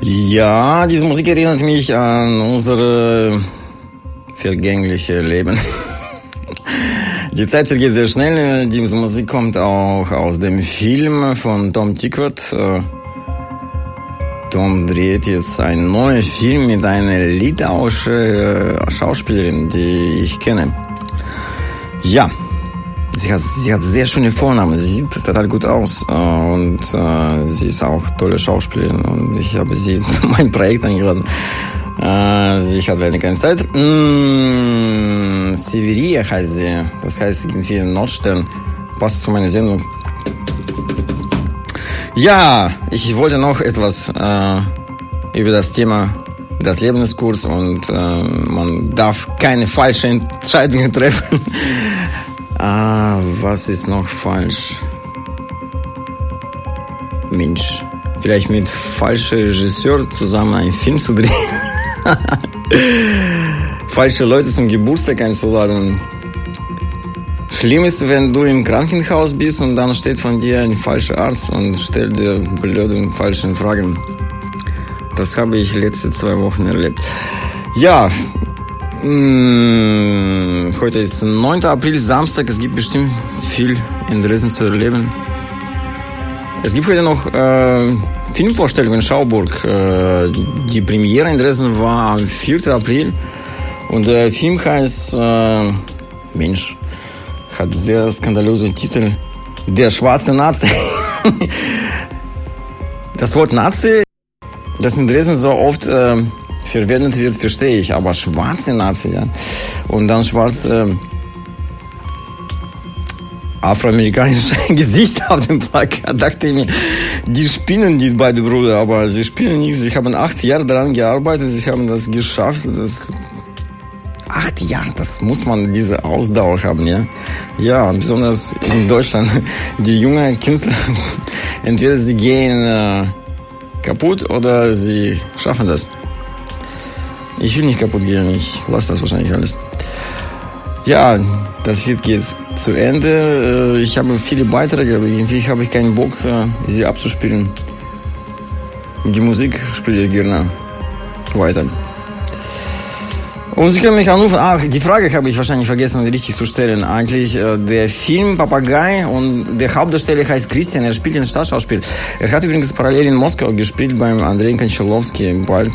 Ja, diese Musik erinnert mich an unser vergängliche Leben. Die Zeit vergeht sehr schnell. Diese Musik kommt auch aus dem Film von Tom Tykwer. Tom dreht jetzt einen neuen Film mit einer litauischen Schauspielerin, die ich kenne. Ja, sie hat sehr schöne Vornamen. Sie sieht total gut aus und sie ist auch tolle Schauspielerin und ich habe sie zu meinem Projekt eingeladen. Sie hat leider keine Zeit. Severia heißt sie. Das heißt irgendwie Nordstern. Passt zu meiner Sendung. Ja, ich wollte noch etwas über das Thema das Leben ist kurz und man darf keine falschen Entscheidungen treffen. Was ist noch falsch? Mensch, vielleicht mit falschem Regisseur zusammen einen Film zu drehen. Falsche Leute zum Geburtstag einzuladen. Schlimm ist, wenn du im Krankenhaus bist und dann steht von dir ein falscher Arzt und stellt dir blöde und falsche Fragen. Das habe ich letzte 2 Wochen erlebt. Ja, heute ist 9. April, Samstag. Es gibt bestimmt viel in Dresden zu erleben. Es gibt heute noch Filmvorstellungen in Schauburg. Die Premiere in Dresden war am 4. April. Und der Film heißt, Mensch, hat sehr skandalösen Titel. Der schwarze Nazi. Das Wort Nazi, das in Dresden so oft verwendet wird, verstehe ich. Aber schwarze Nazi, ja. Und dann schwarze afroamerikanische Gesicht auf dem Plakat. Dachte ich mir, die spinnen, die beiden Brüder, aber sie spinnen nicht. Sie haben 8 Jahre daran gearbeitet, sie haben das geschafft. 8 Jahre, das muss man, diese Ausdauer haben, ja. Ja, besonders in Deutschland. Die jungen Künstler, entweder sie gehen kaputt oder sie schaffen das. Ich will nicht kaputt gehen, ich lasse das wahrscheinlich alles. Ja, das Lied geht zu Ende. Ich habe viele Beiträge, aber irgendwie habe ich keinen Bock, sie abzuspielen. Die Musik spiele ich gerne weiter. Und Sie können mich anrufen. Die Frage habe ich wahrscheinlich vergessen, richtig zu stellen. Eigentlich der Film Papagei und der Hauptdarsteller heißt Christian. Er spielt in Staatsschauspiel. Er hat übrigens parallel in Moskau gespielt beim Andrei Konchalovsky. Bald